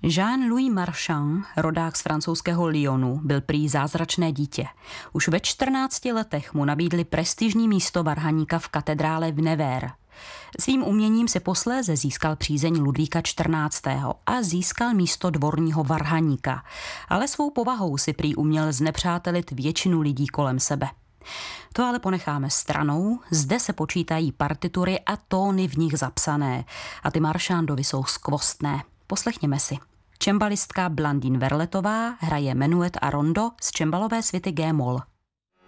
Jean-Louis Marchand, rodák z francouzského Lyonu, byl prý zázračné dítě. Už ve 14 letech mu nabídli prestižní místo varhaníka v katedrále v Nevers. Svým uměním se posléze získal přízeň Ludvíka XIV. A získal místo dvorního varhaníka, ale svou povahou si prý uměl znepřátelit většinu lidí kolem sebe. To ale ponecháme stranou, zde se počítají partitury a tóny v nich zapsané a ty Marchandovi jsou skvostné. Poslechněme si. Čembalistka Blandine Verletová hraje menuet a rondo z čembalové suity G-moll.